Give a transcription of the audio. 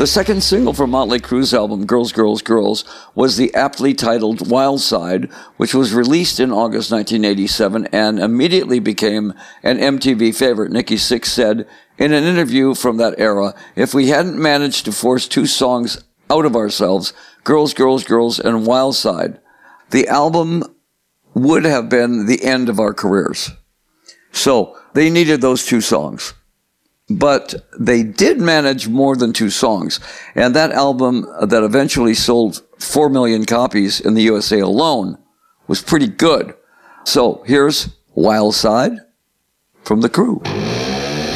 The second single from Motley Crue's album, Girls, Girls, Girls, was the aptly titled Wild Side, which was released in August 1987 and immediately became an MTV favorite. Nikki Sixx said in an interview from that era, "If we hadn't managed to force two songs out of ourselves, Girls, Girls, Girls, and Wild Side, the album would have been the end of our careers." So they needed those two songs. But they did manage more than two songs. And that album that eventually sold 4 million copies in the USA alone was pretty good. So here's Wild Side from The Crue.